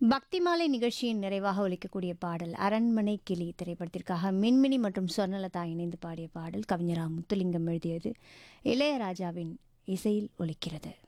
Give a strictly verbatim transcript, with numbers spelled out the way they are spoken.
பக்திமாலை நிகழ்ச்சியின் நிறைவாக ஒலிக்கக்கூடிய பாடல் அரண்மனை கிளி திரைப்படத்திற்காக மின்மினி மற்றும் சொர்ணலதா இணைந்து பாடிய பாடல் கவிஞரா முத்துலிங்கம் எழுதியது இளையராஜாவின் இசையில் ஒலிக்கிறது.